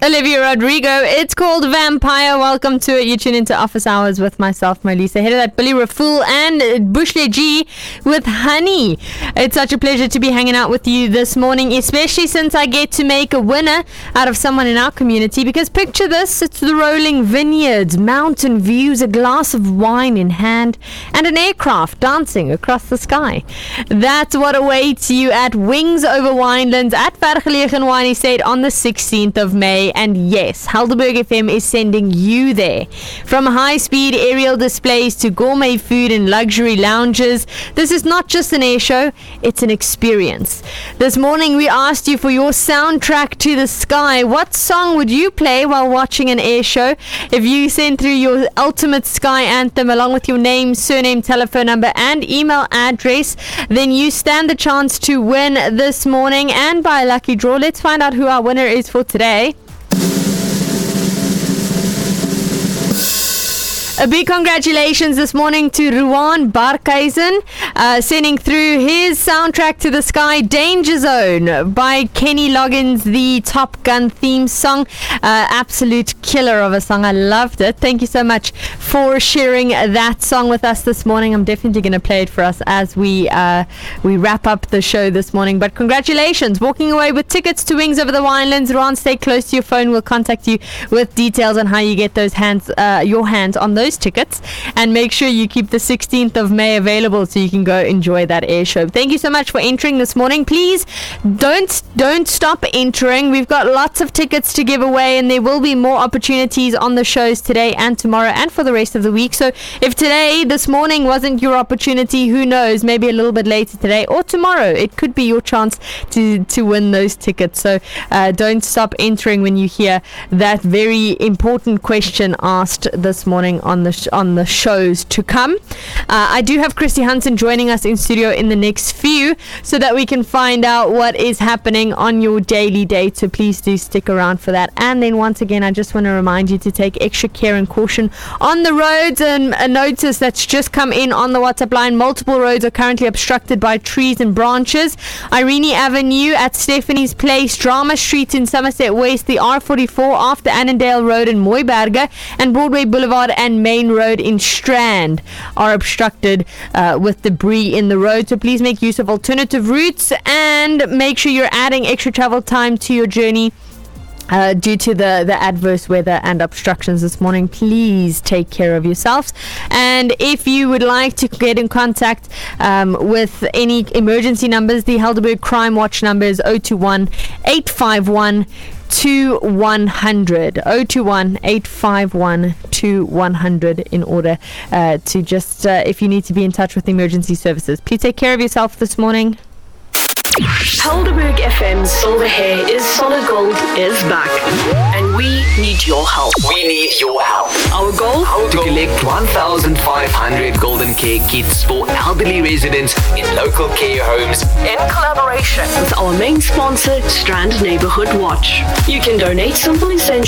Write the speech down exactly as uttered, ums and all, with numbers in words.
Olivia Rodrigo. It's called Vampire. Welcome to it. You tune into Office Hours with myself, Marlisa. Ahead of that, Billy Raful and Bushle G with Honey. It's such a pleasure to be hanging out with you this morning, especially since I get to make a winner out of someone in our community. Because picture this, it's the rolling vineyards, mountain views, a glass of wine in hand, and an aircraft dancing across the sky. That's what awaits you at Wings Over Winelands at Vergelegen Wine Estate on the sixteenth of May. And yes, Helderberg F M is sending you there. From high-speed aerial displays to gourmet food and luxury lounges, this is not just an air show, it's an experience. This morning we asked you for your soundtrack to the sky. What song would you play while watching an air show? If you send through your ultimate sky anthem along with your name, surname, telephone number and email address, then you stand the chance to win this morning and by a lucky draw. Let's find out who our winner is for today. A big congratulations this morning to Ruan Barkhuizen, uh, sending through his soundtrack to the sky, Danger Zone by Kenny Loggins, the Top Gun theme song. Uh, absolute killer of a song. I loved it. Thank you so much for sharing that song with us this morning. I'm definitely going to play it for us as we uh, we wrap up the show this morning. But congratulations, walking away with tickets to Wings Over the Winelands. Ruan, stay close to your phone. We'll contact you with details on how you get those hands, uh, your hands on those tickets, and make sure you keep the sixteenth of May available so you can go enjoy that air show. Thank you so much for entering this morning. Please don't don't stop entering. We've got lots of tickets to give away, and there will be more opportunities on the shows today and tomorrow and for the rest of the week. So if today, this morning wasn't your opportunity, who knows, maybe a little bit later today or tomorrow it could be your chance to to win those tickets. So uh, don't stop entering when you hear that very important question asked this morning on the sh- on the shows to come. Uh, I do have Christy Hansen joining us in studio in the next few so that we can find out what is happening on your daily date. So please do stick around for that. And then once again, I just want to remind you to take extra care and caution on the roads. And a notice that's just come in on the WhatsApp line. Multiple roads are currently obstructed by trees and branches. Irene Avenue at Stephanie's Place, Drama Street in Somerset West, the R forty-four after Annandale Road in Mooiberge, and Broadway Boulevard and Main Road in Strand are obstructed uh, with debris in the road. So please make use of alternative routes and make sure you're adding extra travel time to your journey Uh, due to the, the adverse weather and obstructions this morning. Please take care of yourselves. And if you would like to get in contact um, with any emergency numbers, the Helderberg Crime Watch number is zero two one, eight five one, two one zero zero. zero two one, eight five one, two one zero zero in order uh, to just, uh, if you need to be in touch with emergency services. Please take care of yourself this morning. Helderberg F M's Silver Hair is Solid Gold is back, and we need your help. We need your help. Our goal? To collect one thousand five hundred Golden Care kits for elderly residents in local care homes In collaboration with our main sponsor, Strand Neighborhood Watch. You can donate simple essentials